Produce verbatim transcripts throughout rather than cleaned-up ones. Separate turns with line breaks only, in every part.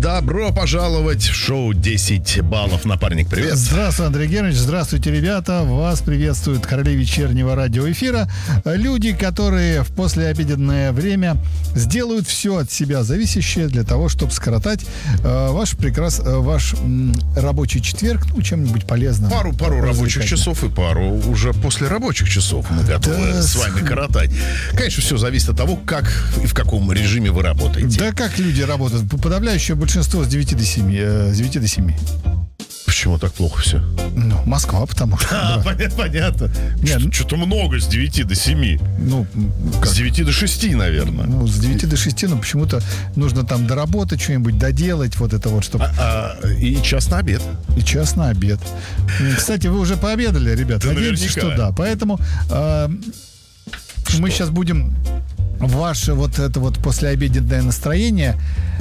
Добро пожаловать в шоу десять баллов. Напарник, привет.
Здравствуй, Андрей Германович. Здравствуйте, ребята. Вас приветствуют короли вечернего радиоэфира. Люди, которые в послеобеденное время сделают все от себя зависящее для того, чтобы скоротать э, ваш прекрас, э, ваш м, рабочий четверг, ну, чем-нибудь полезным.
Пару, пару рабочих часов и пару уже после рабочих часов мы готовы да, с вами коротать. Конечно, все зависит от того, как и в каком режиме вы работаете.
Да как люди работают? Подавляющее большинство с девяти до семи. Э, с девяти до семи.
Почему так плохо все?
Ну, Москва, потому что...
А, да. понятно, понятно. Нет, что-то много с девяти до семи.
Ну,
как? С девяти до шести, наверное.
Ну, с девяти до шести, но почему-то нужно там доработать, что-нибудь доделать, вот это вот, чтобы...
А, а, и час на обед.
И час на обед. Кстати, вы уже пообедали, ребята?
Да,
надеемся,
наверняка.
что да. Поэтому э, мы сейчас будем ваше вот это вот послеобеденное настроение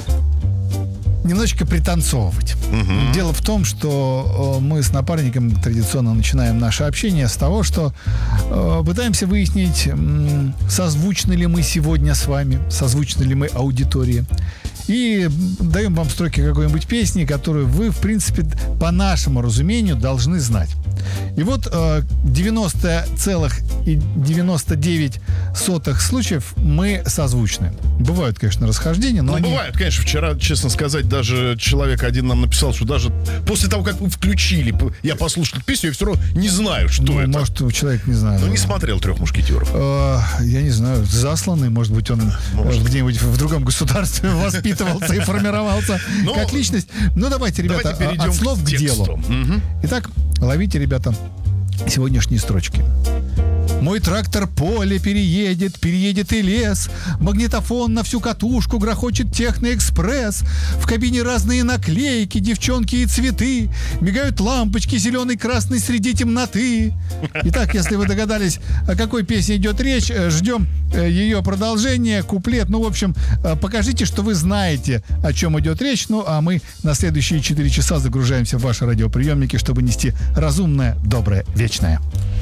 немножечко пританцовывать.
Угу.
Дело в том, что э, мы с напарником традиционно начинаем наше общение с того, что э, пытаемся выяснить, э, созвучны ли мы сегодня с вами, созвучны ли мы аудитории. И даем вам строки какой-нибудь песни, которую вы, в принципе, по нашему разумению, должны знать. И вот э, девяносто целых девяносто девять сотых случаев мы созвучны. Бывают, конечно, расхождения, но
ну,
они...
бывают, конечно. Вчера, честно сказать, даже человек один нам написал, что даже после того, как вы включили, я послушал эту песню, я все равно не знаю, что
ну,
это.
Может, человек не знаю.
Ну, не смотрел «Трех мушкетеров».
Э, я не знаю, засланный, может быть, он может. где-нибудь в другом государстве воспитывался и формировался но... как личность. Ну, давайте, ребята,
давайте
от слов к, к делу.
Угу.
Итак, ловите, ребята, сегодняшние строчки. Мой трактор поле переедет, переедет и лес. Магнитофон на всю катушку грохочет техноэкспресс. В кабине разные наклейки, девчонки и цветы. Мигают лампочки зеленый, красный среди темноты. Итак, если вы догадались, о какой песне идет речь, ждем ее продолжение, куплет. Ну, в общем, покажите, что вы знаете, о чем идет речь. Ну, а мы на следующие четыре часа загружаемся в ваши радиоприемники, чтобы нести разумное, доброе, вечное.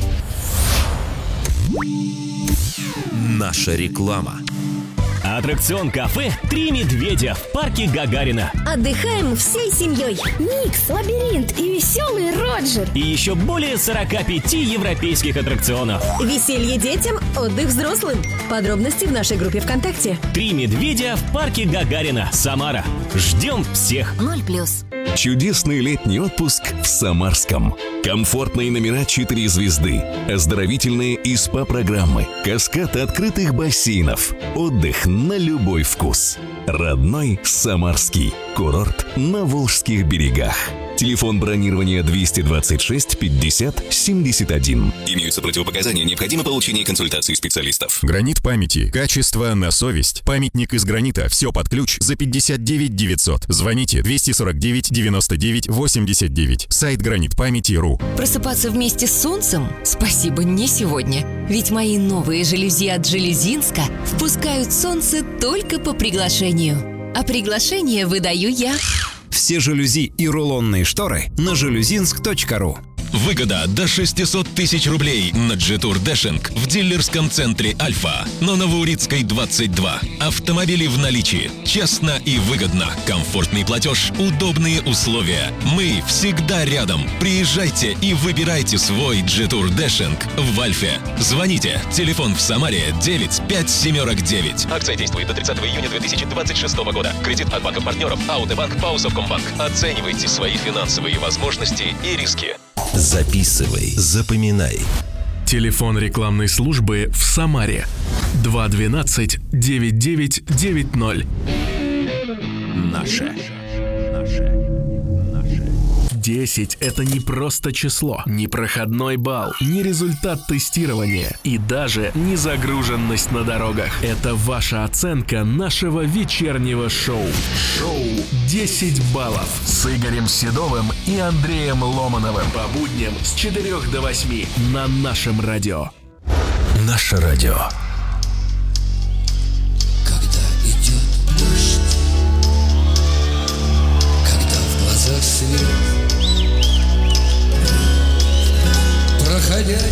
Наша реклама.
Аттракцион кафе «Три медведя» в парке Гагарина.
Отдыхаем всей семьей. Микс, лабиринт и веселый Роджер.
И еще более сорока пяти европейских аттракционов.
Веселье детям, отдых взрослым. Подробности в нашей группе ВКонтакте.
«Три медведя» в парке Гагарина, Самара. Ждем всех.
Ноль плюс.
Чудесный летний отпуск в Самарском. Комфортные номера четыре звезды, оздоровительные и СПА-программы, каскад открытых бассейнов, отдых на любой вкус. Родной Самарский курорт на Волжских берегах. Телефон бронирования двести двадцать шесть пятьдесят семьдесят один. Имеются противопоказания, необходимо получение консультации специалистов.
Гранит памяти. Качество на совесть. Памятник из гранита. Все под ключ за пятьдесят девять девятьсот. Звоните двести сорок девять девяносто девять восемьдесят девять. Сайт гранит памяти точка ру.
Просыпаться вместе с солнцем? Спасибо, не сегодня. Ведь мои новые жалюзи от Жалюзинска впускают солнце только по приглашению. А приглашение выдаю я.
Все жалюзи и рулонные шторы на жалюзинск точка ру.
Выгода до шестьсот тысяч рублей на Джетур Дэшинг в дилерском центре «Альфа» на Новоурицкой, двадцать два. Автомобили в наличии. Честно и выгодно. Комфортный платеж, удобные условия. Мы всегда рядом. Приезжайте и выбирайте свой Джетур Дэшинг в «Альфе». Звоните. Телефон в Самаре девять пять семерок девять.
Акция действует до тридцатого июня две тысячи двадцать шестого года. Кредит от банков-партнеров Аутобанк, Паусовкомбанк. Оценивайте свои финансовые возможности и риски.
Записывай, запоминай.
Телефон рекламной службы в Самаре два двенадцать девять девять девять ноль.
Наше.
десять – это не просто число, не проходной балл, не результат тестирования и даже не загруженность на дорогах. Это ваша оценка нашего вечернего шоу. Шоу десять баллов с Игорем Седовым и Андреем Ломановым. По будням с четырёх до восьми на нашем радио.
Наше радио.
Когда идет дождь, когда в глазах свет, проходя